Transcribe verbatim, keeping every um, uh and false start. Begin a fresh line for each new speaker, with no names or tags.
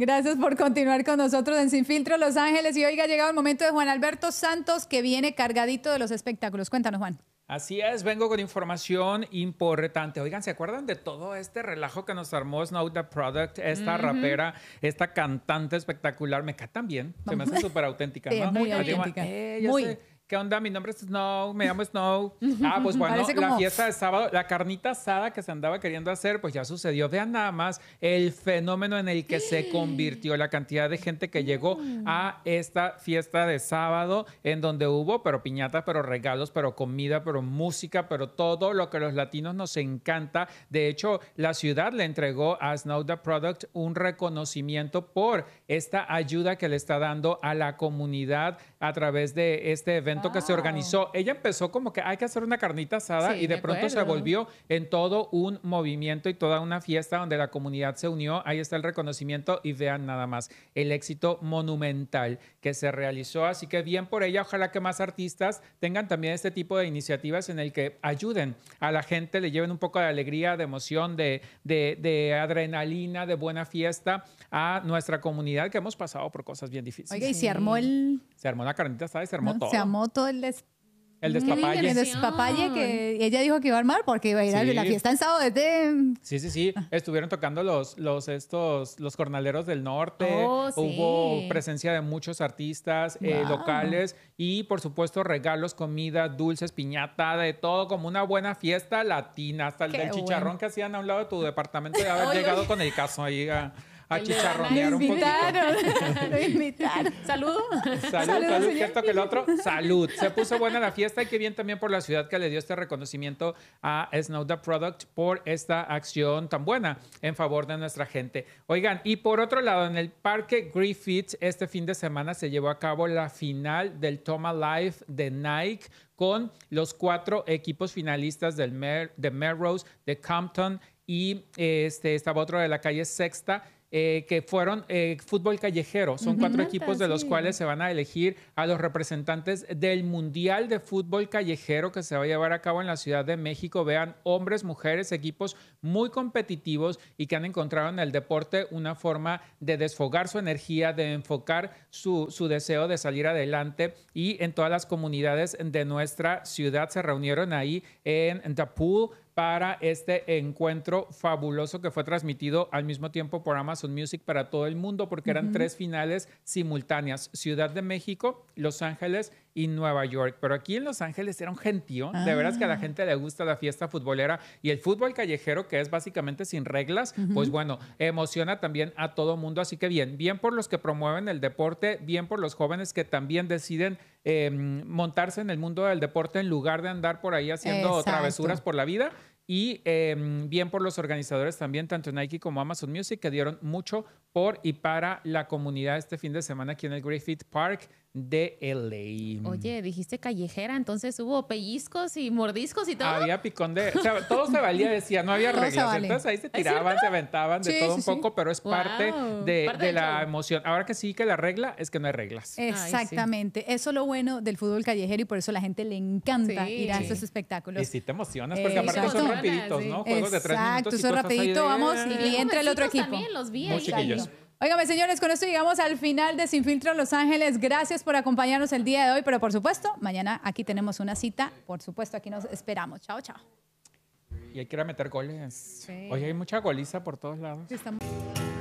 Gracias por continuar con nosotros en Sin Filtro Los Ángeles. Y oiga, ha llegado el momento de Juan Alberto Santos, que viene cargadito de los espectáculos. Cuéntanos, Juan.
Así es, vengo con información importante. Oigan, ¿se acuerdan de todo este relajo que nos armó Snow the Product? Esta uh-huh. rapera, esta cantante espectacular. Me cae tan bien, se me hace súper auténtica,
sí,
¿no?
muy
Yo
auténtica.
Digo, eh, yo
muy.
Sé, ¿qué onda? Mi nombre es Snow, me llamo Snow. Ah, pues bueno, como... la fiesta de sábado, la carnita asada que se andaba queriendo hacer, pues ya sucedió. Vean nada más el fenómeno en el que se convirtió, la cantidad de gente que llegó a esta fiesta de sábado, en donde hubo, pero piñata, pero regalos, pero comida, pero música, pero todo lo que a los latinos nos encanta. De hecho, la ciudad le entregó a Snow the Product un reconocimiento por esta ayuda que le está dando a la comunidad a través de este evento wow. que se organizó. Ella empezó como que hay que hacer una carnita asada sí, y de pronto acuerdo. se volvió en todo un movimiento y toda una fiesta donde la comunidad se unió. Ahí está el reconocimiento y vean nada más el éxito monumental que se realizó. Así que bien por ella. Ojalá que más artistas tengan también este tipo de iniciativas en el que ayuden a la gente, le lleven un poco de alegría, de emoción, de, de, de adrenalina, de buena fiesta a nuestra comunidad, que hemos pasado por cosas bien difíciles.
Oiga, y se armó el...
Se armó la carnita asada y se armó
no,
todo.
Se armó todo el... Des...
El despapalle.
El despapalle que ella dijo que iba a armar porque iba a ir sí. a la fiesta en sábado desde...
Sí, sí, sí. Estuvieron tocando los, los, estos, los jornaleros del norte.
Oh, sí.
Hubo presencia de muchos artistas wow. eh, locales y, por supuesto, regalos, comida, dulces, piñata, de todo, como una buena fiesta latina. Hasta el Qué del bueno. chicharrón que hacían a un lado de tu departamento de haber oye, llegado oye. con el caso ahí a... a chicharronear un poquito.
Lo invitaron. Salud.
Salud, salud, salud que esto que el otro. Salud. Se puso buena la fiesta y qué bien también por la ciudad que le dio este reconocimiento a Snow the Product por esta acción tan buena en favor de nuestra gente. Oigan, y por otro lado, en el Parque Griffith este fin de semana se llevó a cabo la final del Toma Life de Nike con los cuatro equipos finalistas del Mer, de Melrose, de Compton y este, estaba otro de la calle Sexta. Eh, que fueron eh, fútbol callejero. Son uh-huh. cuatro equipos de los sí. cuales se van a elegir a los representantes del Mundial de Fútbol Callejero que se va a llevar a cabo en la Ciudad de México. Vean, hombres, mujeres, equipos muy competitivos y que han encontrado en el deporte una forma de desfogar su energía, de enfocar su, su deseo de salir adelante, y en todas las comunidades de nuestra ciudad se reunieron ahí en The Pool para este encuentro fabuloso que fue transmitido al mismo tiempo por Amazon Music para todo el mundo, porque eran uh-huh. tres finales simultáneas: Ciudad de México, Los Ángeles y Nueva York. Pero aquí en Los Ángeles era un gentío. Ah. De veras que a la gente le gusta la fiesta futbolera y el fútbol callejero, que es básicamente sin reglas, uh-huh. pues bueno, emociona también a todo mundo. Así que bien, bien por los que promueven el deporte, bien por los jóvenes que también deciden eh, montarse en el mundo del deporte en lugar de andar por ahí haciendo Exacto. travesuras por la vida. Y eh, bien por los organizadores también, tanto Nike como Amazon Music, que dieron mucho por y para la comunidad este fin de semana aquí en el Griffith Park de L A.
Oye, dijiste callejera, entonces hubo pellizcos y mordiscos y todo.
Había picón de... O sea, todo se valía, decía, no había reglas. Vale. Entonces ahí se tiraban, se aventaban de sí, todo sí, un poco, sí. pero es wow. parte de, parte de la show. emoción. Ahora que sí que la regla es que no hay reglas.
Exactamente. Ay, sí. Eso es lo bueno del fútbol callejero y por eso a la gente le encanta sí. ir a sí. esos espectáculos.
Y sí te emocionas, porque eh, aparte exacto. son rapiditos, ¿no? Juegos
Exacto,
de tres minutos.
Exacto, son rapidito, vamos, y, y entra el otro equipo.
También los vi.
Muy chiquillos.
Óigame, señores, con esto llegamos al final de Sin Filtro Los Ángeles. Gracias por acompañarnos el día de hoy, pero por supuesto, mañana aquí tenemos una cita. Por supuesto, aquí nos esperamos. Chao, chao.
Y hay que ir a meter goles. Sí. Oye, hay mucha goliza por todos lados.
Sí, estamos...